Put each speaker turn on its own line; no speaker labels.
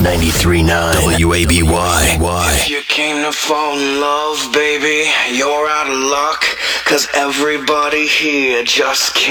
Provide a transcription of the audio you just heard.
93.9 WABY.
If you came to fall in love, baby, you're out of luck. 'Cause everybody here just can't.